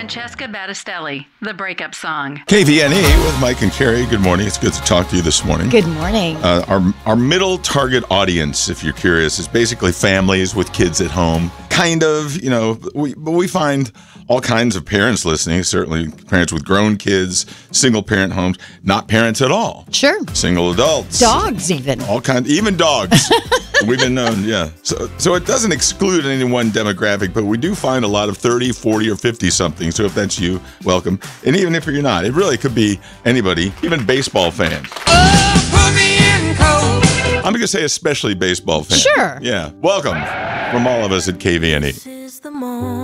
Francesca Battistelli, The Breakup Song. KVNE with Mike and Carrie. Good morning. It's good to talk to you this morning. Good morning. Our middle target audience, if you're curious, is basically families with kids at home. Kind of, but we find all kinds of parents listening, certainly parents with grown kids, single parent homes, not parents at all. Sure. Single adults. Dogs even. All kinds, even dogs. We've been known, yeah. So it doesn't exclude any one demographic, but we do find a lot of 30, 40, or 50-somethings. So if that's you, welcome. And even if you're not, it really could be anybody, even baseball fans. Put me in cold. I'm going to say especially baseball fans. Sure. Yeah. Welcome from all of us at KVNE. This is the moment.